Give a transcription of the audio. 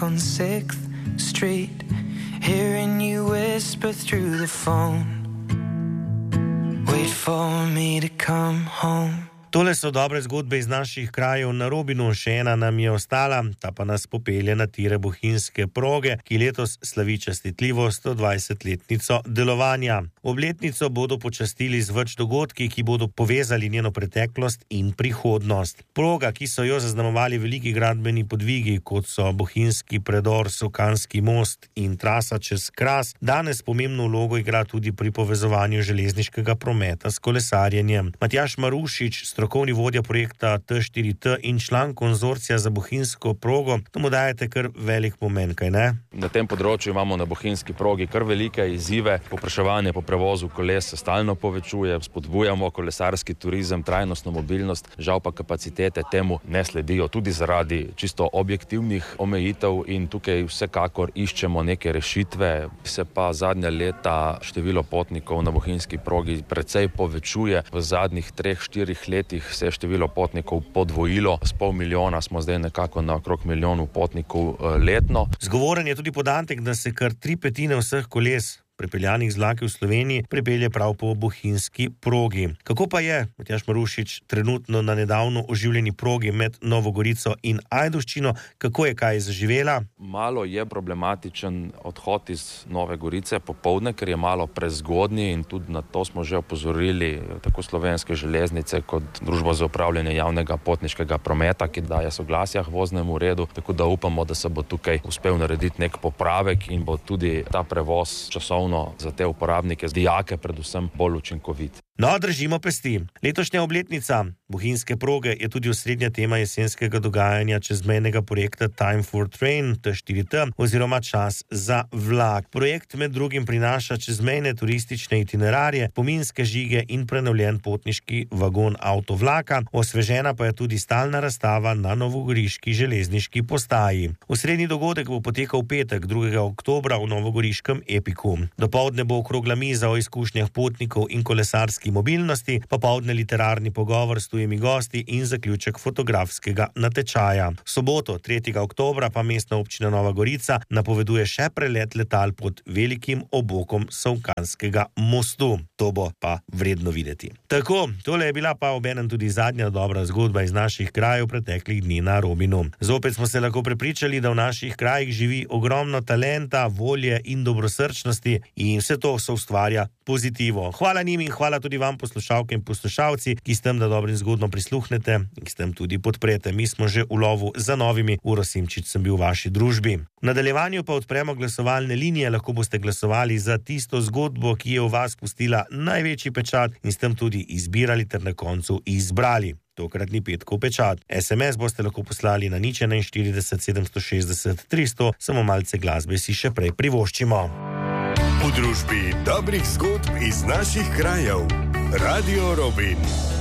on 6th Street, hearing you whisper through the phone, wait for me to come home. Tole so dobre zgodbe iz naših krajev na Robinu, še ena nam je ostala, ta pa nas popelje na tire bohinjske proge, ki letos slavi častitljivo 120-letnico delovanja. Obletnico bodo počastili z več dogodki, ki bodo povezali njeno preteklost in prihodnost. Proga, ki so jo zaznamovali veliki gradbeni podvigi, kot so bohinjski predor, Sokanski most in trasa čez Kras, danes pomembno vlogo igra tudi pri povezovanju železniškega prometa s kolesarjenjem. Matjaž Marušič, strokovni vodja projekta T4T in član konzorcija za bohinjsko progo, tomu dajete kar velik pomen, kaj ne? Na tem področju imamo na bohinjski progi kar velike izzive. Povpraševanje po prevozu koles se stalno povečuje, spodbujamo kolesarski turizem, trajnostno mobilnost, žal pa kapacitete temu ne sledijo, tudi zaradi čisto objektivnih omejitev in tukaj vsekakor iščemo neke rešitve. Se pa zadnja leta število potnikov na bohinjski progi precej povečuje. V zadnjih 3-4 letih se je število potnikov podvojilo, s 500 000 smo zdaj nekako na okrog 1 milijon potnikov letno. Zgovoren je tudi podatek, da se kar 3/5 vseh koles prepeljanih z vlaki v Sloveniji pripelje prav po bohinjski progi. Kako pa je, Matjaž Marušič, trenutno na nedavno oživljeni progi med Novo Gorico in Ajdovščino, kako je kaj zaživela? Malo je problematičen odhod iz Nove Gorice popoldne, ker je malo prezgodnji in tudi na to smo že opozorili tako Slovenske železnice kot Družbo za upravljanje javnega potniškega prometa, ki daje soglasja k voznemu redu, tako da upamo, da se bo tukaj uspel narediti nek popravek in bo tudi ta prevoz časovno za te uporabnike, dijake predvsem, bolj učinkovit. No, držimo pesti. Letošnja obletnica bohinjske proge je tudi osrednja tema jesenskega dogajanja čezmejnega projekta Time for Train, T4T, oziroma Čas za vlak. Projekt med drugim prinaša čezmejne turistične itinerarje, pominske žige in prenovljen potniški vagon avtovlaka, osvežena pa je tudi stalna razstava na novogoriški železniški postaji. Osrednji dogodek bo potekal v petek, 2. oktobra v novogoriškem Epiku. Dopoldne bo okrogla miza o izkušnjah potnikov in kolesarskih mobilnosti, popoldne literarni pogovor s tujimi gosti in zaključek fotografskega natečaja. V soboto, 3. oktobra, pa mestna občina Nova Gorica napoveduje še prelet letal pod velikim obokom Sokanskega mostu. To bo pa vredno videti. Tako, tole je bila pa obenem tudi zadnja dobra zgodba iz naših krajev preteklih dni na Robinu. Zopet smo se lahko prepričali, da v naših krajih živi ogromno talenta, volje in dobrosrčnosti in vse to soustvarja pozitivo. Hvala njim in hvala tudi vam, poslušalke in poslušalci, ki s tem, da dobrim zgodbam prisluhnete in s tem tudi podprete. Mi smo že v lovu za novimi. Uroš Simčič sem bil v vaši družbi. V nadaljevanju pa odpremo glasovalne linije, lahko boste glasovali za tisto zgodbo, ki je v vas pustila največji pečat in s tem tudi izbirali ter na koncu izbrali tokratni petkov pečat. SMS boste lahko poslali na 041 760 300, samo malce glasbe si še prej privoščimo. V družbi dobrih zgodb iz naših krajev. Radio Robin.